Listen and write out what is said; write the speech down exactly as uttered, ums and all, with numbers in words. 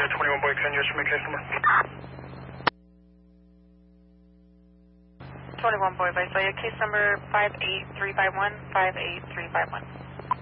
twenty-one Boy ten, yes, for me, case number. twenty-one Boy, Visalia, case number five eight three five one, five eight three five one.